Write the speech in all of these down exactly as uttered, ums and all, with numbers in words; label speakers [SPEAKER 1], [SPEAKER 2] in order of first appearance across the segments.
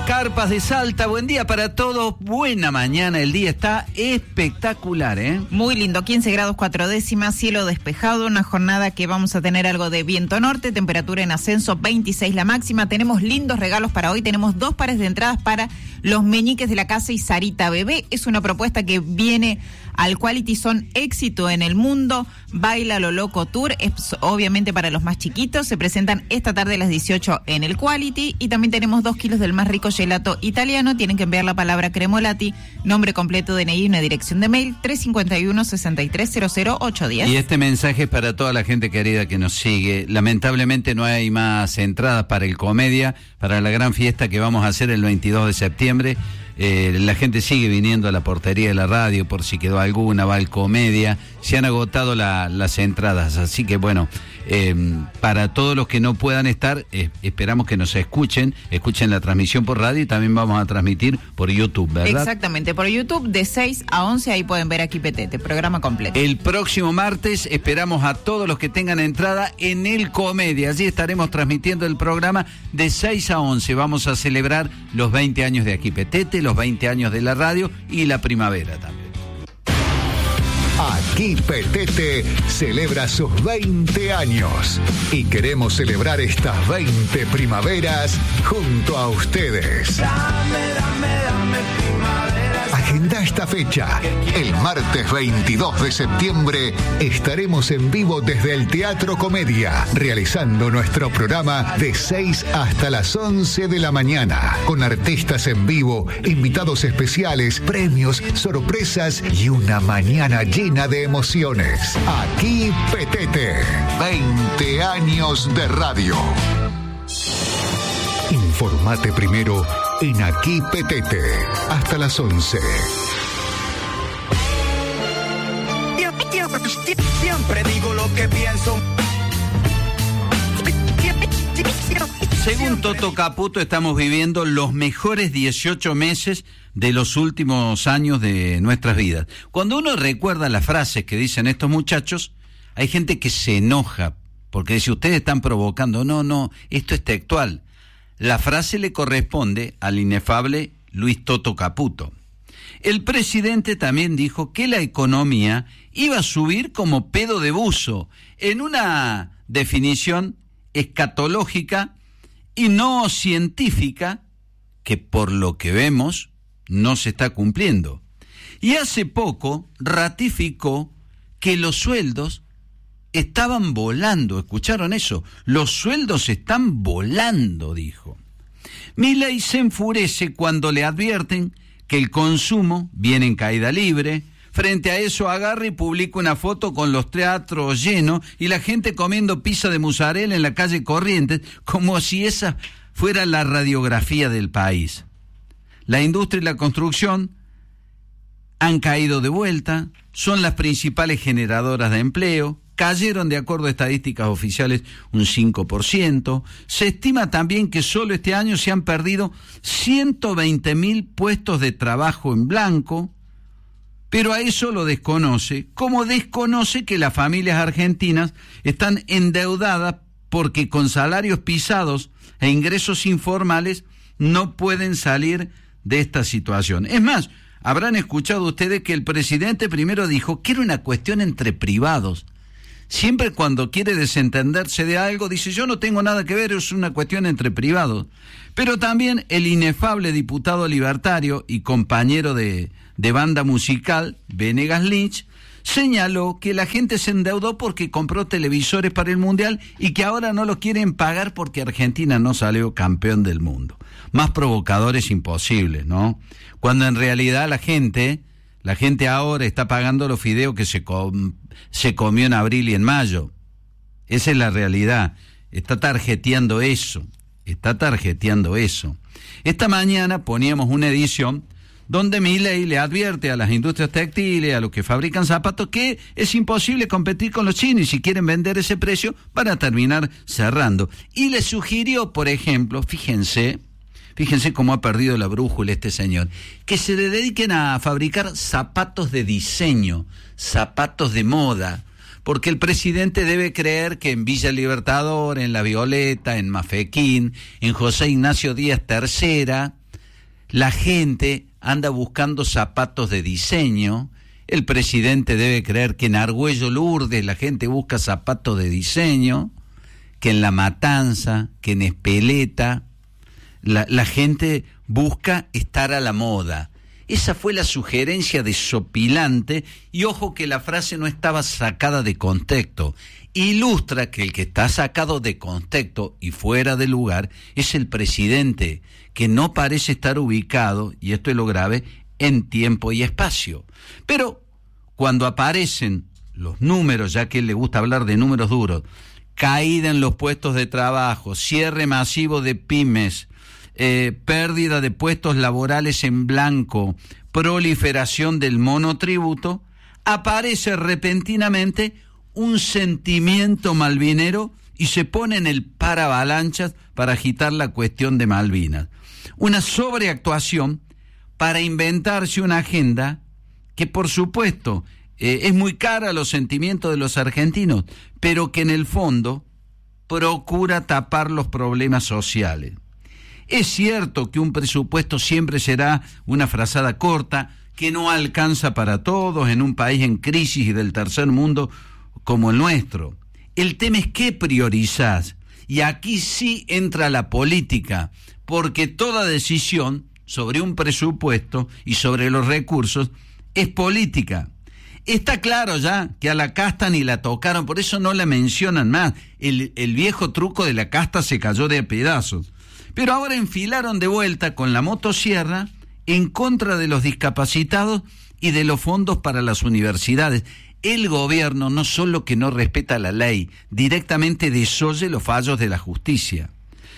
[SPEAKER 1] Carpas de Salta, buen día para todos, buena mañana, el día está espectacular, ¿eh?
[SPEAKER 2] Muy lindo, quince grados cuatro décimas, cielo despejado, una jornada que vamos a tener algo de viento norte, temperatura en ascenso, veintiséis la máxima, tenemos lindos regalos para hoy, tenemos dos pares de entradas para Los Meñiques de la Casa y Sarita Bebé, es una propuesta que viene al Quality, son éxito en el mundo, Baila lo Loco Tour, es obviamente para los más chiquitos, se presentan esta tarde a las dieciocho en el Quality y también tenemos dos kilos del más rico gelato italiano, tienen que enviar la palabra Cremolati, nombre completo, D N I y una dirección de mail, tres cinco uno, seis tres cero cero ocho diez.
[SPEAKER 1] Y este mensaje es para toda la gente querida que nos sigue, lamentablemente no hay más entradas para el Comedia, para la gran fiesta que vamos a hacer el veintidós de septiembre. Eh, la gente sigue viniendo a la portería de la radio por si quedó alguna, va al Comedia, se han agotado la, las entradas, así que bueno, eh, para todos los que no puedan estar, eh, esperamos que nos escuchen, escuchen la transmisión por radio y también vamos a transmitir por YouTube, ¿verdad?
[SPEAKER 2] Exactamente, por YouTube de seis a once, ahí pueden ver Aquí Petete, programa completo.
[SPEAKER 1] El próximo martes esperamos a todos los que tengan entrada en el Comedia, allí estaremos transmitiendo el programa de seis a once, vamos a celebrar los veinte años de Aquí Petete, los veinte años de la radio y la primavera también.
[SPEAKER 3] Aquí Petete celebra sus veinte años y queremos celebrar estas veinte primaveras junto a ustedes.
[SPEAKER 4] Dame, dame, dame primavera.
[SPEAKER 3] Agenda esta fecha. El martes veintidós de septiembre estaremos en vivo desde el Teatro Comedia, realizando nuestro programa de seis hasta las once de la mañana, con artistas en vivo, invitados especiales, premios, sorpresas y una mañana llena de emociones. Aquí Petete, veinte años de radio. Informate primero en Aquí Petete, hasta las once.
[SPEAKER 4] Siempre digo lo que pienso.
[SPEAKER 1] Según Toto Caputo, estamos viviendo los mejores dieciocho meses de los últimos años de nuestras vidas. Cuando uno recuerda las frases que dicen estos muchachos, hay gente que se enoja, porque dice, ustedes están provocando. No, no, esto es textual. La frase le corresponde al inefable Luis Toto Caputo. El presidente también dijo que la economía iba a subir como pedo de buzo, en una definición escatológica y no científica que por lo que vemos no se está cumpliendo. Y hace poco ratificó que los sueldos estaban volando, ¿escucharon eso? Los sueldos están volando, dijo. Milei se enfurece cuando le advierten que el consumo viene en caída libre. Frente a eso agarra y publica una foto con los teatros llenos y la gente comiendo pizza de mozzarella en la calle Corrientes, como si esa fuera la radiografía del país. La industria y la construcción han caído de vuelta, son las principales generadoras de empleo, cayeron de acuerdo a estadísticas oficiales un cinco por ciento. Se estima también que solo este año se han perdido ciento veinte mil puestos de trabajo en blanco, pero a eso lo desconoce, como desconoce que las familias argentinas están endeudadas porque con salarios pisados e ingresos informales no pueden salir de esta situación. Es más, habrán escuchado ustedes que el presidente primero dijo que era una cuestión entre privados. Siempre cuando quiere desentenderse de algo, dice, yo no tengo nada que ver, es una cuestión entre privados. Pero también el inefable diputado libertario y compañero de, de banda musical, Venegas Lynch, señaló que la gente se endeudó porque compró televisores para el Mundial y que ahora no lo quieren pagar porque Argentina no salió campeón del mundo. Más provocadores imposibles, ¿no? Cuando en realidad la gente... La gente ahora está pagando los fideos que se, com- se comió en abril y en mayo. Esa es la realidad. Está tarjeteando eso. Está tarjeteando eso. Esta mañana poníamos una edición donde Milei le advierte a las industrias textiles, a los que fabrican zapatos, que es imposible competir con los chinos y si quieren vender ese precio van a terminar cerrando. Y le sugirió, por ejemplo, fíjense... Fíjense cómo ha perdido la brújula este señor. Que se le dediquen a fabricar zapatos de diseño, zapatos de moda. Porque el presidente debe creer que en Villa Libertador, en La Violeta, en Mafequín, en José Ignacio Díaz tercera, La gente anda buscando zapatos de diseño. El presidente debe creer que en Argüello Lourdes la gente busca zapatos de diseño, que en La Matanza, que en Espeleta, la, la gente busca estar a la moda. Esa fue la sugerencia desopilante, y ojo que la frase no estaba sacada de contexto. Ilustra que el que está sacado de contexto y fuera de lugar es el presidente, que no parece estar ubicado, y esto es lo grave, en tiempo y espacio. Pero cuando aparecen los números, ya que a él le gusta hablar de números duros, caída en los puestos de trabajo, cierre masivo de pymes, eh, pérdida de puestos laborales en blanco, proliferación del monotributo, aparece repentinamente un sentimiento malvinero y se pone en el paravalanchas para agitar la cuestión de Malvinas. Una sobreactuación para inventarse una agenda que, por supuesto, eh, es muy cara a los sentimientos de los argentinos, pero que en el fondo procura tapar los problemas sociales. Es cierto que un presupuesto siempre será una frazada corta, que no alcanza para todos en un país en crisis y del tercer mundo como el nuestro. El tema es qué priorizás, y aquí sí entra la política, porque toda decisión sobre un presupuesto y sobre los recursos es política. Está claro ya que a la casta ni la tocaron, por eso no la mencionan más. El, el viejo truco de la casta se cayó de pedazos. Pero ahora enfilaron de vuelta con la motosierra en contra de los discapacitados y de los fondos para las universidades. El gobierno no solo que no respeta la ley, directamente desoye los fallos de la justicia.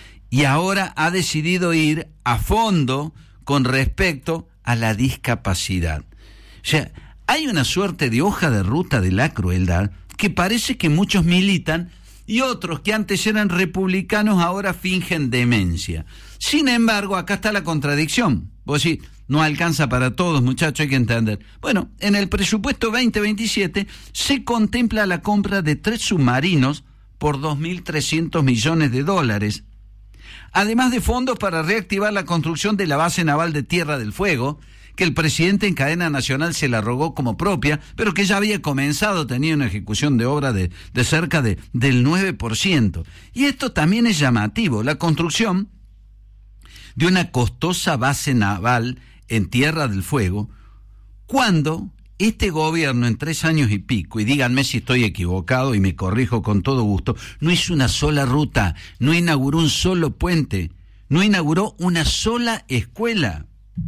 [SPEAKER 1] Y ahora ha decidido ir a fondo con respecto a la discapacidad. O sea, hay una suerte de hoja de ruta de la crueldad que parece que muchos militan y otros que antes eran republicanos ahora fingen demencia. Sin embargo, acá está la contradicción. Vos decís, no alcanza para todos, muchachos, hay que entender. Bueno, en el presupuesto veinte veintisiete se contempla la compra de tres submarinos por dos mil trescientos millones de dólares. Además de fondos para reactivar la construcción de la base naval de Tierra del Fuego, que el presidente en cadena nacional se la rogó como propia, pero que ya había comenzado, tenía una ejecución de obra de, de cerca de, del nueve por ciento. Y esto también es llamativo, la construcción de una costosa base naval en Tierra del Fuego, cuando este gobierno en tres años y pico, y díganme si estoy equivocado y me corrijo con todo gusto, no hizo una sola ruta, no inauguró un solo puente, no inauguró una sola escuela.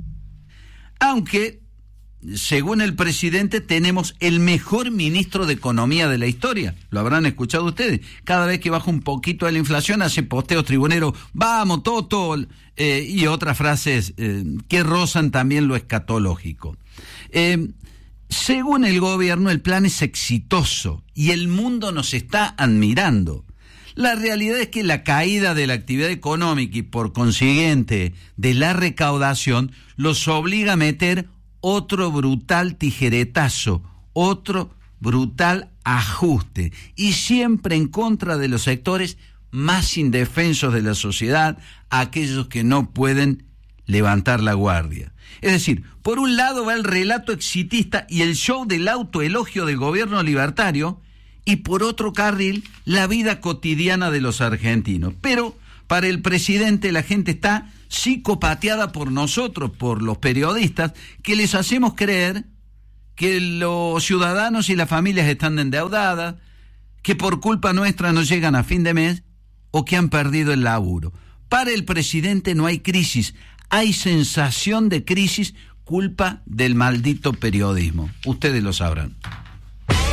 [SPEAKER 1] Aunque, según el presidente, tenemos el mejor ministro de Economía de la historia. Lo habrán escuchado ustedes. Cada vez que baja un poquito de la inflación, hace posteos tribuneros, vamos, Toto, eh, y otras frases eh, que rozan también lo escatológico. Eh, según el gobierno, el plan es exitoso y el mundo nos está admirando. La realidad es que la caída de la actividad económica y por consiguiente de la recaudación los obliga a meter otro brutal tijeretazo, otro brutal ajuste, y siempre en contra de los sectores más indefensos de la sociedad, aquellos que no pueden levantar la guardia. Es decir, por un lado va el relato exitista y el show del autoelogio del gobierno libertario, y por otro carril, la vida cotidiana de los argentinos. Pero para el presidente la gente está psicopateada por nosotros, por los periodistas, que les hacemos creer que los ciudadanos y las familias están endeudadas, que por culpa nuestra no llegan a fin de mes o que han perdido el laburo. Para el presidente no hay crisis, hay sensación de crisis, culpa del maldito periodismo. Ustedes lo sabrán.